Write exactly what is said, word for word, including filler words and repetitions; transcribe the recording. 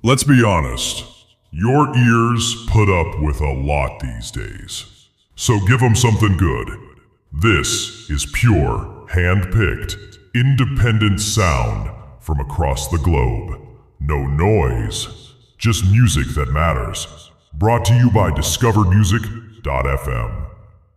Let's be honest, your ears put up with a lot these days. So give them something good. This is pure, hand-picked, independent sound from across the globe. No noise, just music that matters. Brought to you by discover music dot f m.